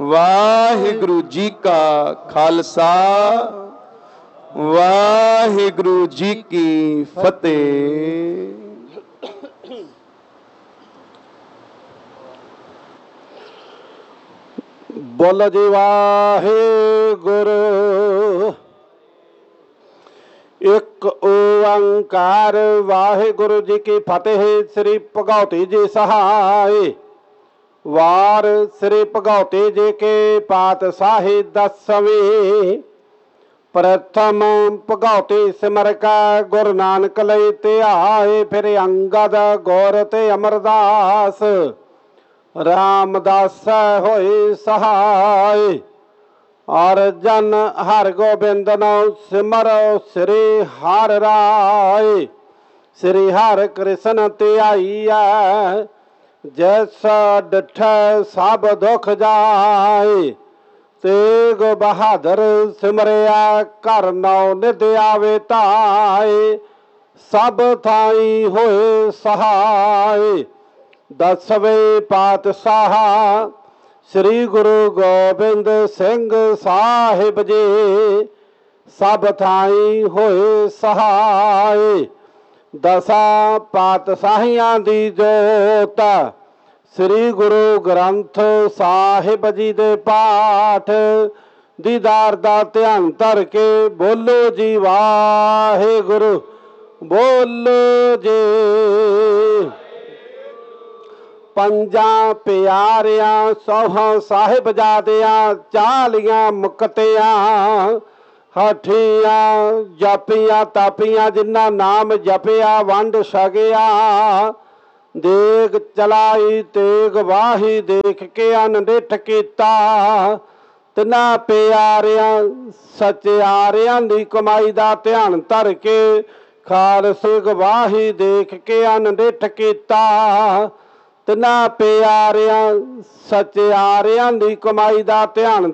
वाहिगुरु जी का खालसा वाहिगुरु जी की फतेह। बोलो जी वाहिगुरु। एक ओंकार वाहिगुरु जी की फतेह। श्री भगौती जी सहाय। वार श्री भगौती जी के पातशाही 10वीं। प्रथम भगौती सिमर का गुरु नानक लई ध्याए। फिर अंगद गौर ते अमरदास रामदास होए सहाय। और जन हर गोबिंद नौ सिमरो श्री हर राय। श्री हर कृष्ण ध्याईया जैसा डिठ सब दुख जाए। तेग बहादुर सिमरिया कर नौ निध आवे ताए। सब थाई होए सहाय। 10वें पातशाह श्री गुरु गोबिंद सिंह साहिब जी सब थाई होए सहाय। 10 पातशाहियां दी जोत श्री गुरु ग्रंथ साहिब जी दे पाठ दीदार दा ध्यान धर के बोलो जी वाहिगुरु। बोलो जी। पंजा प्यारियां 100 साहिबजादियां 40 मुक्तियां हठियां जपियां तापियां जिन्ना नाम जपिया वंड छगिया। देग चलाई तेग वाही देख के अनडिठ कीता। तिना प्यारियां सचियारियां दी कमाई दा ध्यान धर के खालसे गवाही देख के अनडिठ कीता। तिना प्यारियां सचियारियां दी कमाई दा ध्यान